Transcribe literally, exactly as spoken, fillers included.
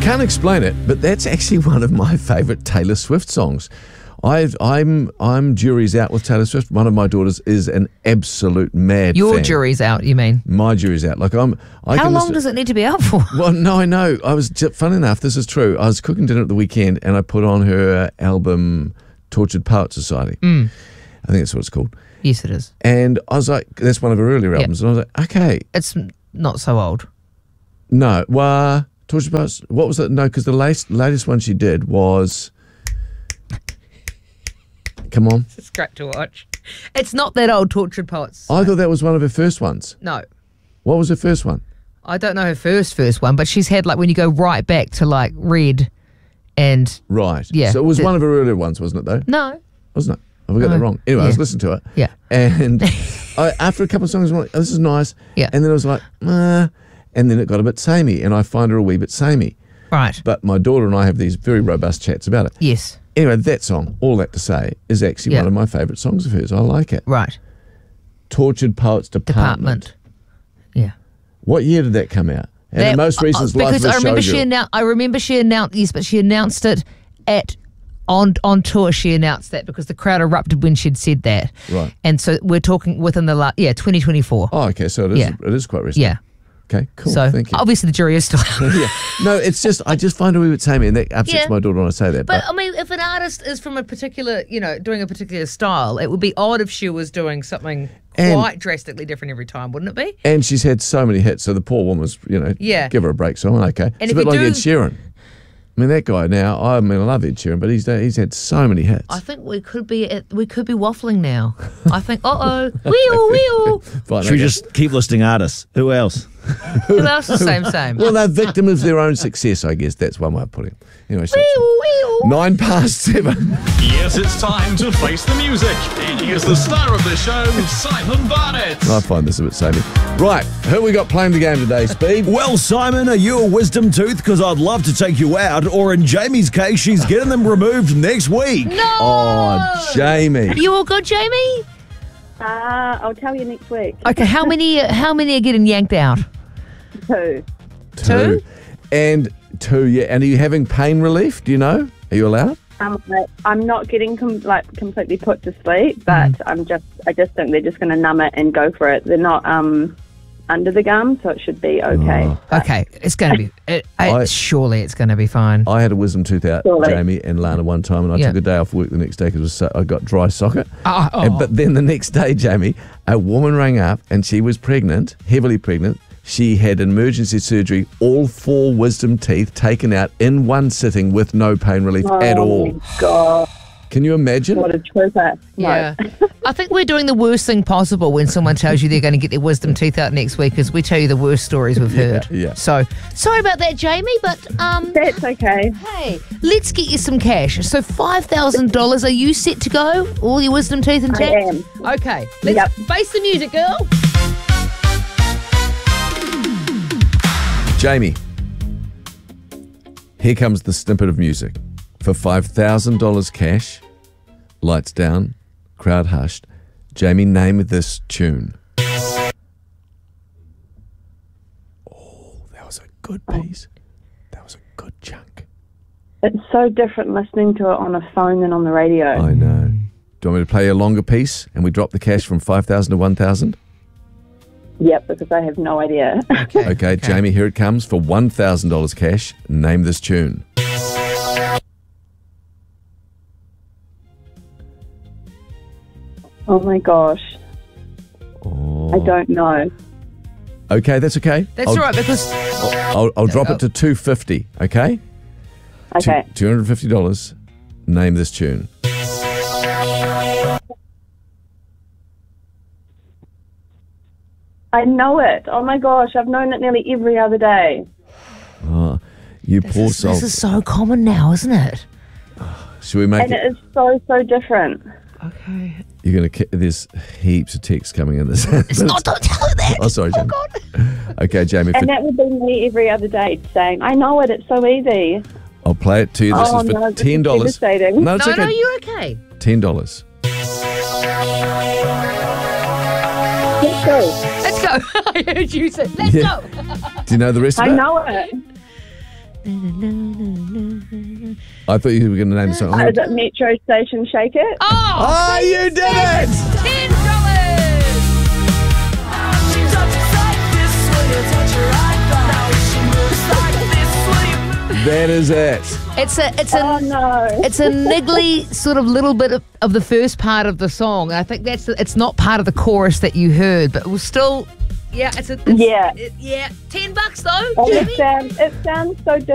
can't explain it, but that's actually one of my favourite Taylor Swift songs. I've, I'm I'm jury's out with Taylor Swift. One of my daughters is an absolute mad Your fan. jury's out, you mean? My jury's out. Like I'm. I How can long listen- does it need to be out for? Well, no, I know. I was fun enough. This is true. I was cooking dinner at the weekend, and I put on her album, Tortured Poet Society. Mm. I think that's what it's called. Yes, it is. And I was like, that's one of her earlier albums. And I was like, okay, It's not so old. no, well, Tortured Poets. What was it? No, because the latest latest one she did was. Come on. It's great to watch. It's not that old, Tortured Poets. I thought that was one of her first ones. No. What was her first one? I don't know her first first one, but she's had like when you go right back to like Red and Right. Yeah. So it was The- one of her earlier ones, wasn't it, though? no. Wasn't it? Have I got No. that wrong? Anyway, I was Yeah. listening to it. Yeah. And I, after a couple of songs, I'm like, oh, this is nice. Yeah. And then I was like, uh, and then it got a bit samey, and I find her a wee bit samey. Right. But my daughter and I have these very robust chats about it. Yes. Anyway, that song, all that to say, is actually Yeah. one of my favourite songs of hers. I like it. Right. Tortured Poets Department. Department. Yeah. What year did that come out? And That- the most recent is uh, Life because of a I remember Showgirl. she announced. I remember she announced yes, but she announced it at on on tour. She announced that because the crowd erupted when she'd said that. Right. And so we're talking within the last yeah twenty twenty-four. Oh, okay. So it is, Yeah. it is quite recent. Yeah. Okay, cool. So Thank you. obviously the jury is still out. yeah. No, it's just, I just find her a wee bit samey, and that upsets Yeah. my daughter when I say that. But But, I mean, if an artist is from a particular, you know, doing a particular style, it would be odd if she was doing something And- quite drastically different every time, wouldn't it be? and she's had so many hits, so the poor woman's, you know, Yeah. give her a break. So I'm okay. And It's a if bit you like do- Ed Sheeran. I mean, that guy now, I mean, I love Ed Sheeran, but he's he's had so many hits. I think we could be at, we could be waffling now. I think, uh oh, wheel, wheel. Fine, Should we okay. just keep listing artists? Who else? Who else is same, same? Well, they're victim of their own success, I guess. That's one way of putting it. Anyway, so it's Wheel, wheel. nine past seven. Yes, it's time to face the music. Here's the star of the show, Simon Barnett. I find this a bit samey. Right, who we got playing the game today, Speed? Well, Simon, are you a wisdom tooth? Because I'd love to take you out. Or in Jamie's case, she's getting them removed next week. No. Oh, Jamie. You all good, Jamie? Uh, I'll tell you next week. Okay, how many how many are getting yanked out? Two. Two? And two, yeah. And are you having pain relief? Do you know? Are you allowed? Um, I'm not getting com- like completely put to sleep, but Mm. I'm just. I just think they're just going to numb it and go for it. They're not um under the gum, so it should be okay. Oh. Okay, it's going to be. It, I, I- surely it's going to be fine. I had a wisdom tooth out, Surely. Jamie and Lana, one time, and I Yeah. took a day off work the next day because so, I got dry socket. Oh, oh. And, but then the next day, Jamie, a woman rang up and she was pregnant, heavily pregnant. She had emergency surgery, all four wisdom teeth taken out in one sitting with no pain relief at Oh all. my God, Can you imagine? what a trooper! No. Yeah. I think we're doing the worst thing possible when someone tells you they're going to get their wisdom teeth out next week is we tell you the worst stories we've heard. yeah. So, sorry about that, Jamie, but um, That's okay. hey, let's get you some cash. So five thousand dollars, are you set to go? All your wisdom teeth intact? I am. Okay, let's Yep. face the music, girl. Jamie, here comes the snippet of music. For five thousand dollars cash, lights down, crowd hushed. Jamie, name this tune. Oh, that was a good piece. That was a good chunk. It's so different listening to it on a phone than on the radio. I know. Do you want me to play a longer piece and we drop the cash from five thousand dollars to one thousand dollars? Yep, because I have no idea. Okay, Okay, Jamie, here it comes. For one thousand dollars cash, name this tune. Oh my gosh, Oh. I don't know. Okay, that's okay. That's I'll, all right because I'll, I'll drop it to two hundred fifty dollars, okay? Okay, two hundred fifty dollars. Name this tune. I know it. Oh my gosh, I've known it nearly every other day. Oh, you this poor is, soul. this is so common now, isn't it? Should we make And it? it is so, so different. Okay. You're gonna. ki- There's heaps of texts coming in. This. It's not, don't tell her that. Oh, sorry, Jamie. Okay, Jamie. For, And that would be me every other day saying, I know it, it's so easy. I'll play it to you. This Oh, is for no, this is ten dollars. devastating. No, it's No, okay. no, you're okay. Ten dollars. Let's go. Let's go. I heard you say, let's Yeah. go. Do you know the rest of I it? know it. I thought you were going to name the song. Uh, is it Metro Station Shake It? Oh, Oh, you did it! ten dollars. That is it. It's a, it's a, Oh, no. it's a niggly sort of little bit of, of the first part of the song. I think that's the, it's not part of the chorus that you heard, but it was still, yeah, it's a, it's, Yeah. it- yeah, ten bucks though. Oh, Jimmy. it, sounds, it sounds so different.